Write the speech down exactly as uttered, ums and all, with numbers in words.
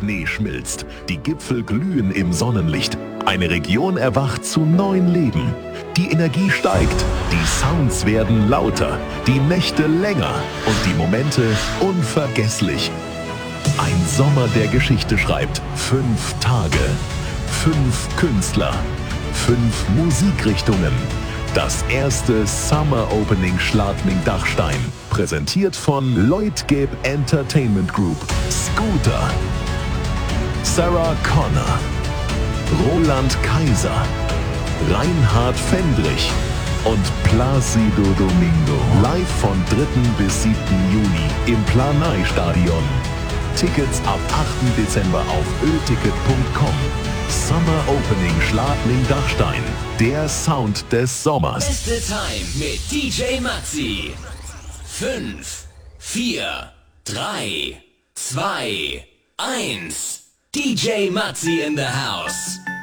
Schnee schmilzt, die Gipfel glühen im Sonnenlicht. Eine Region erwacht zu neuem Leben. Die Energie steigt, die Sounds werden lauter, die Nächte länger und die Momente unvergesslich. Ein Sommer, der Geschichte schreibt. Fünf Tage, fünf Künstler, fünf Musikrichtungen. Das erste Summer Opening Schladming-Dachstein. Präsentiert von Leutgeb Entertainment Group. Scooter, Sarah Connor, Roland Kaiser, Reinhard Fendrich und Plácido Domingo. Live vom dritten bis siebten Juni im Planei-Stadion. Tickets ab achten Dezember auf ölticket punkt com. Summer Opening Schladming-Dachstein. Der Sound des Sommers. Beste Time mit D J Matzi. Fünf, vier, drei, zwei, eins. D J Matzi in the house.